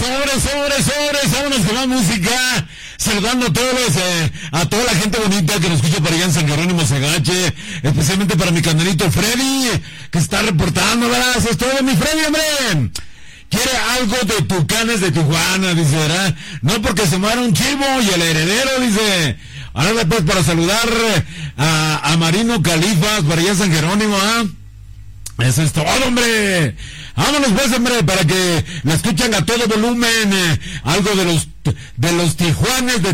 sobres, vámonos con más música. Saludando a todos, a toda la gente bonita que nos escucha por allá en San Jerónimo Segache, especialmente para mi candelito Freddy, que está reportando, ¿verdad? Eso es todo, mi Freddy, hombre. Quiere algo de Tucanes de Tijuana, dice, ¿verdad? No porque se muera un chivo y el heredero, dice. Ahora pues para saludar a Marino Califas, para allá en San Jerónimo, ¿ah? Eso es todo, hombre. Vámonos pues, hombre, para que la escuchen a todo volumen. Algo de los Tijuanes de